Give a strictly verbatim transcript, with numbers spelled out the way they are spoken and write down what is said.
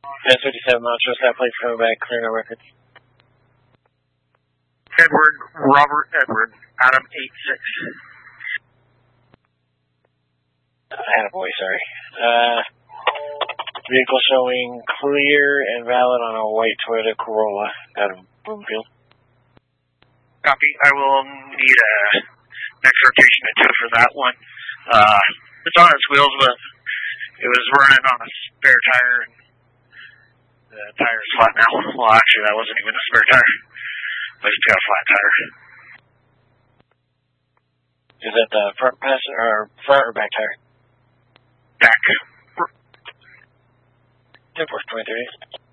ten fifty-seven Montrose, that plate's coming back, clear no records. Edward, Robert, Edward, Adam eight six. Attaboy, sorry. Uh, vehicle showing clear and valid on a white Toyota Corolla out of Broomfield. Copy. I will need a next rotation of two for that one. Uh, it's on its wheels, but it was running on a spare tire, and the tire's flat now. Well, actually, that wasn't even a spare tire. I just got a flat tire. Is that the front passenger or front or back tire? Back. ten four, twenty thirty.